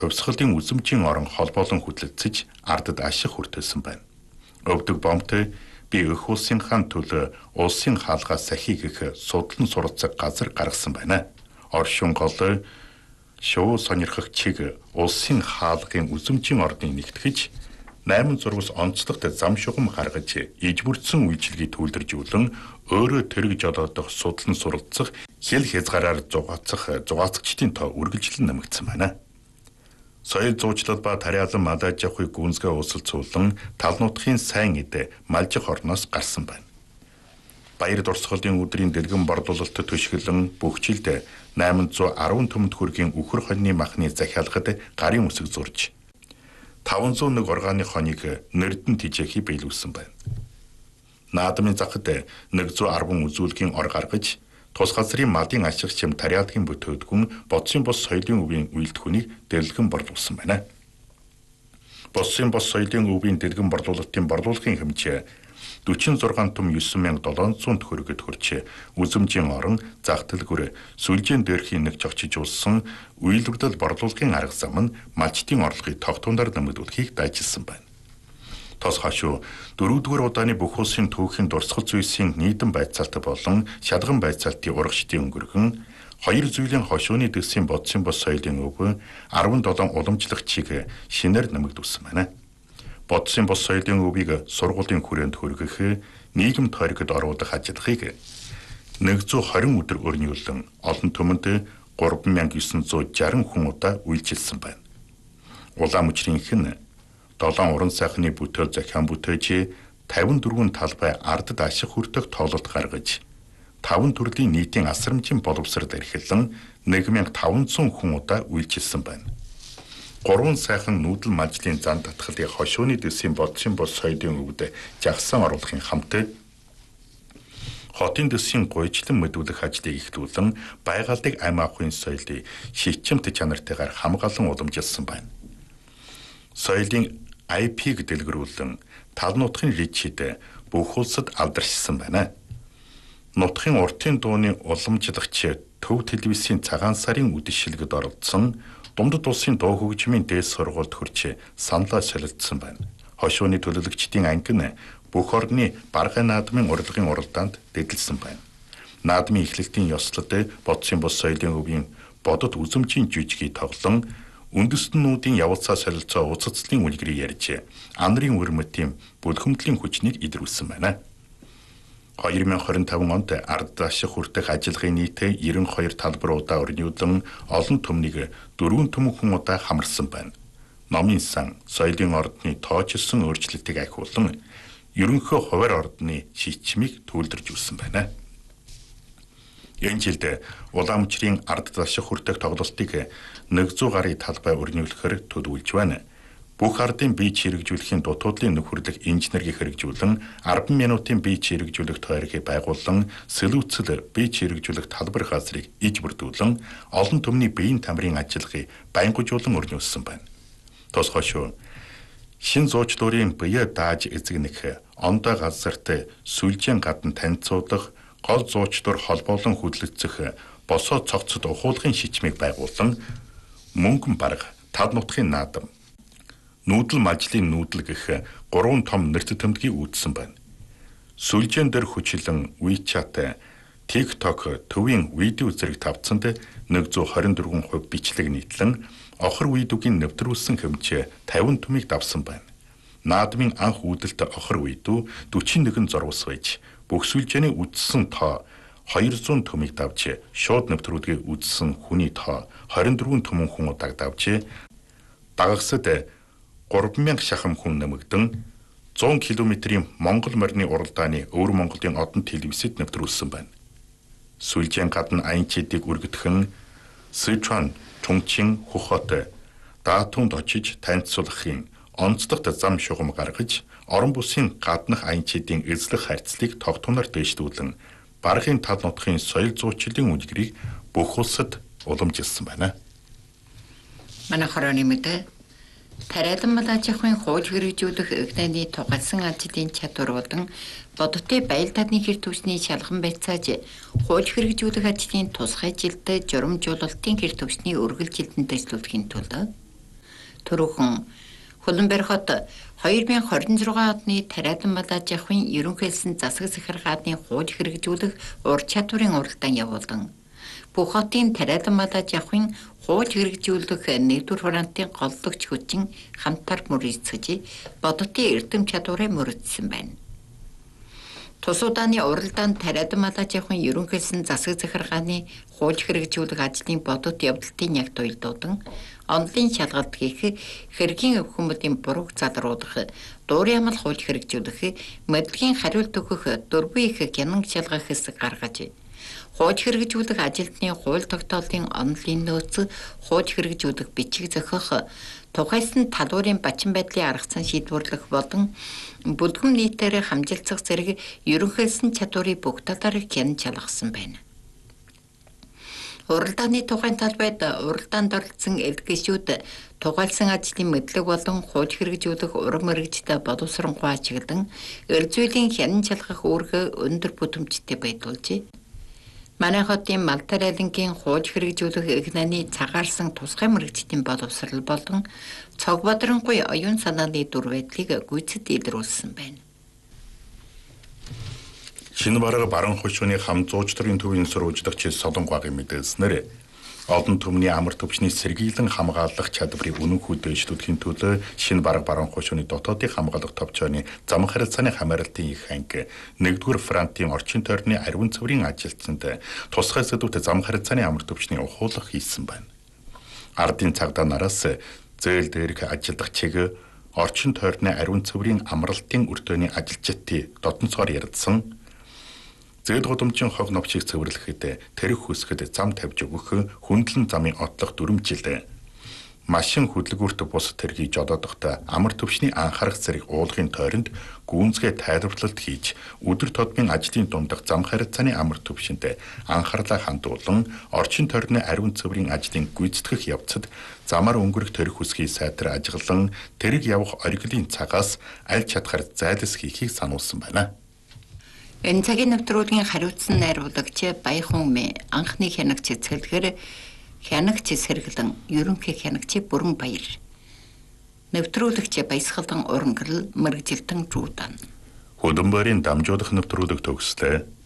хувьсгалын үзмжийн орон холбоолон хөдлөгдөж ардад ашиг хүртэлсэн байна. Өвдөг бомтой би өх улсынхаа төлөө улсын хаалгаа сахиг их судлан суралцах газар гаргасан байна. Оршин голой шоу сонирхох чиг улсын хаалгын үзмжийн ордыг нэгтгэж 8 зурвас онцлогт зам шугам гаргаж ижбүрдсэн үйлчилгээг түүлдэржүүлэн өөрөө тэрэг жолоодох судлан суралцах хэл хязгаараар зугаацагчдын тоо үргэлжлэн нэмэгдсэн байна. Соёл зуучлал ба тариалан малаж авахыг гүнзгий усалцуулан тал нутгийн сайн эд малжих орноос гарсан байна. Баяр дурсгалын өдрийн дэлгэн борлуулалтад төшгөлөн бүх жилд 810 төмөнд хүргийн үхэр хоньны махны захиалгад гарын үсэг зурж 501 органик хоньыг нэрдэн тижээхий биелүүлсэн байна. Наадмын захад 110 үзүүлгийн ор гаргаж тус газрын малын ашиг чим тариалгын бүтээдгүн бодсын бос соёлын өвийн үйлдвэрийг дэлгэн борлуулсан байна. Бодсын бос соёлын өвийн дэлгэн борлуулалтын борлуулгын хэмжээ 46 том 9700 төгрөгөд хүрч үзмжийн орон зах дэлгүүр сүлжээн дээрхийн нэг зогчижуулсан үйлдвэрлэл борлуулгын арга зам нь малчдын орлогыг тогтвороор нэмэгдүүлэхийг дайжилсан байна. Тос хашуу 4-р удааны бүх улсын түүхийн дурсгал зүйсийн нийтэм байцаалт болон шалган байцаалтын урагшдын өнгөргөн 2 зүйлийн хошууны дэсийн бодсын бос соёлын өв 17 уламжлах чиг шинээр нэмэгдүүлсэн байна. Бодсын бос соёлын өвийг сургуулийн хүрээнд хүргэх нийгэм тойрогт оруулах ажиллагааг 120 өдөр өрнүүлэн олон түмэнд 3960 хүн удаа үйлчилсэн байна. Улаан мөчрийнх нь 7 уран сайхны бүтээл захиан бүтээж 54 талбай ардад ашиг хүртэх тоололт гаргаж 5 төрлийн нийтийн асрамжийн боловсрол эрхэлэн 1500 хүн удаа үйлчилсэн байна. 3 сайхан нүүдэл мажлын зан татгалын хошууны дэсийн бодсын бос соёлын өвд жагсан оруулахын хамт хотын дэсийн гуйжлан мэдүүлэх ажлыг эхлүүлэн байгальдыг амь авахын соёлыг шичмт чанартайгаар хамгаалан уламжилсан байна. Соёлын IP-г дэлгэрүүлэн тал нутгийн ричид бүх улсад алдаршсан байна. Нутгийн уртын дууны уламжлагч Төв телевизийн цагаан сарын үдэшлэгт оролцсон Дундад улсын дуу хөгжмийн дээд сургуульд хүрч саналаа солилцсон байна. Хошууны төлөөлөгчдийн анги нь бүх орны баргай наадмын урилгын уралдаанд дэдэлсэн байна. Наадмын эхлэлтийн ёслолд бодсын бос соёлын өвийн бодод үзмжийн жүжигийг тоглон үндэстнүүдийн явуулсаа солилцоо уцацлын үлгэрийг ярьж анарын өрмөтийн бүлхэмтлийн хүчнийг илрүүлсэн байна. 2025 онд ард ашиг хүртэх ажиллагааны нийт 92 талбаруудаа өрнүүлэн олон төмнийг 4 төмөн хүн удаа хамарсан байна. Номын сан соёлын ордны тоочлсон өөрчлөлтийг ахиулан ерөнхий хуваар ордны шичмийг түүлдэржүүлсэн байна. Энэ жилд улаан мөчрийн ард ашиг хүртэх тоглолтыг 100 гаруй талбай өрнүүлэхээр төлөвлөж байна. Бүх ардын бие чирэгжүүлэхийн дутуудлын нөхөрлөх инженерийг хэрэгжүүлэн 10 минутын бие чирэгжүүлэх тойргийг байгуулан сэлүүцэл бие чирэгжүүлэх талбар газрыг иж бүрдүүлэн олон төмний биеийн тамирын ажиллагааг байнгужуулан өрнүүлсэн байна. Тус хошуу шин зуучлуурын бие дааж эзэгнэх ондоо газарт сүлжээн гадна танилцуулах гол зуучлуур холбоолон хөдлөгдөх босоо цогцод ухуулгын шичмийг байгуулан мөнгөн бараг тал нутгийн наадам нүүдэл мажлын нүүдэл гэх 3 том нэрт тэмдгийг үүдсэн байна. Сүлжээн дээр хүчлэн WeChat, TikTok төвийн видео зэрэг тавцсанд 124% бичлэг нийтлэн охор видеогийн нэвтрүүлсэн хэмжээ 50 төмийг давсан байна. Наадмын анх үүдэлт охор видео 41 зурвас байж бүх сүлжээний үдсэн тоо 200 төмийг давж шууд нэвтрүүлгийг үзсэн хүний тоо 24 төмөн хүн удааг давж дагагсад 3000 шахам хүн нэмэгдэн 100 км-ийн Монгол морины уралдааны Өвөр Монголын одон телевизэд нэвтрүүлсэн байна. Сүлжээн гадна аянчидыг үргэтгэн Сычуан, Чунчин, Хөхөт даатуунд очиж танилцуулахын онцлогт зам шугам гаргаж орон бүсийн гаднах аянчидын эзлэх харьцлыг тогтвороор дэвшүүлэн баргын тал нутгийн соёл зуучлалын үлгэрийг бүх улсад уламжилсан байна. Манай хорооны мэдээ тариалан малаж авахын хууль хэрэгжүүлэх эгнээний тугaalсан ажлын чадвар болон бодиттой баялаг татны хэр төвчний шалган байцааж хууль хэрэгжүүлэх ажлын тусгай жилд журамжуулалтын хэр төвчний үргэлжилтэн төслүүлэхийн тулд Түрүүхэн Хөлбөмбөр хот 2026 оны тариалан балааж явахын ерөнхийлсөн засаг захиргааны хууль хэрэгжүүлэх ур чадварын уралдаан явуулан бүх хотын тариалан балааж явахын хууль хэрэгжүүлэх нэгдүгээр хураалтын голлогч хүчин хамтар мөрөцөж бодитын эрдэм чадварыг мөрөдсөн байна. Тус удааны уралдаанд тариалан балааж явахын ерөнхийлсөн засаг захиргааны хууль хэрэгжүүлэх ажлын бодит явдалтын яг туйлдуудан онлын шалгалт хийх, хэргийн өвхөмбөдийн бурууг залруулах, дуурай амал хууль хэрэгжүүлэх, мэдлэгийн хариулт өгөх дөрвөн их гянан шалгах хэсэг гаргаж, хууль хэрэгжүүлэх ажилтны хууль тогтоолын онлын нөөц, хууль хэрэгжүүлэх бичиг зохиох, тухайсан талуурын бачин байдлын аргацсан шийдвэрлэх болон бүлгэн нийтээр хамжилцах зэрэг ерөнхийлсөн чадварыг бүх талаар гянан шалгасан байна. Уралдааны тухайн талбайд уралдаанд оролцсон элдгчүүд тухайлсан ажлын мэдлэг болон хууль хэрэгжүүлэх урам мэрэгжтэй боловсронгуй ажиглан эрзүүлийн хянан шалгах үүргээ өндөр бүтээмжтэй байдуулжээ. Манай хотын Малтарайлангийн хууль хэрэгжүүлэх эгнаны цагаарсан тусгай мэрэгчдийн боловсрал болон цог бодронгуй оюун санааны дүр байдлыг гүйцэд илрүүлсэн байна. Шинэ бараг баруун хошууны хам зуучдрын төвийн сурвалжлагч Солонгогийн мэдээлснээр олон түмний амар төвчний сэргийлэн хамгаалах чадварыг үнэн хөдөөжлүүлэхийн төлөө шинэ бараг баруун хошууны дотоодын хамгаалах товчооны зам харилцааны хамааралтын их анги 1-р фронтын орчин тойрны ариун цэврийн ажилтнанд тусгай сэдвүүдэд зам харилцааны амар төвчний ухуулах хийсэн байна. Ардын цагдаа нараас зээл дээрх ажилдах чиг орчин тойрны ариун цэврийн амралтын өртөөний ажилчдын дотносоор ярдсан зээл гудамжийн хог новчийг цэвэрлэхэд тэрэг хүсгэд зам тавьж өгөх хүндлэн замын отлох 4 жил машин хөдөлгөөрт бус тэргийг жодоодохдоо амар төвчний анхаарах зэрэг уулгын тойронд гүнзгий тайлбарлалт хийж өдөр тутмын ажлын дундах зам харилцааны амар төвшөнд анхаарлаа хандуулан орчин тойрны ариун цэврийн ажлын гүйцэтгэх явцад замаар өнгөрөх тэрэг хүсгийг сайтар ажиглан тэрэг явах оргилын цагаас аль чадхаар зайлс хийхийг сануулсан байна. Энэ цагийн нэвтрүүлгийн хариуцсан найруулагч Баяхан Умэ анхны хянагч цэлгэр хянагч сэргэлэн ерөнхий хянагч Бүрэн Баяр нэвтрүүлэгч Баясгалан Урангал мэрэгжилтэн Жуудан Хөлбөмбөрийн дамжуулах нэвтрүүлэг төгслөө.